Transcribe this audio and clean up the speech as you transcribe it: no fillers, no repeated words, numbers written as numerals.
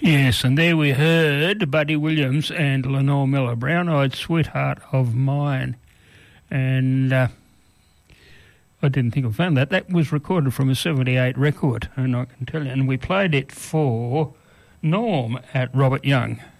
Yes, and there we heard Buddy Williams and Lenore Miller, Brown-Eyed Sweetheart of Mine. And I didn't think I found that. That was recorded from a 78 record, and I can tell you. And we played it for Norm at Robert Young.